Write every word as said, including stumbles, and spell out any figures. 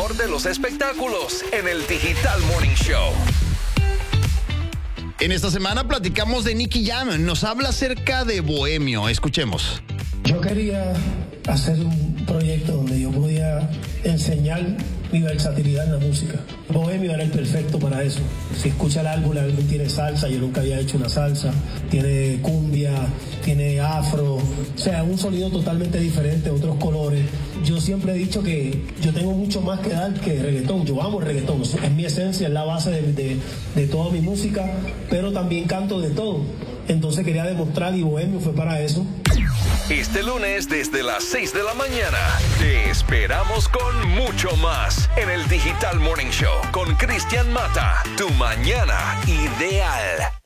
mejor de los espectáculos en el Digital Morning Show. En esta semana platicamos de Nicky Jam. Nos habla acerca de Bohemio. Escuchemos. Yo quería hacer un proyecto donde yo podía enseñar mi versatilidad en la música. Bohemio era el perfecto para eso. Si escucha el álbum, el álbum tiene salsa, yo nunca había hecho una salsa, tiene cumbia, tiene afro, o sea, un sonido totalmente diferente, otros colores. Yo siempre he dicho que yo tengo mucho más que dar que reggaetón, yo amo el reggaetón, es mi esencia, es la base de, de, de toda mi música, pero también canto de todo. Entonces quería demostrar y Bohemio fue para eso. Este lunes desde las seis de la mañana te esperamos con mucho más en el Digital Morning Show con Cristian Mata, tu mañana ideal.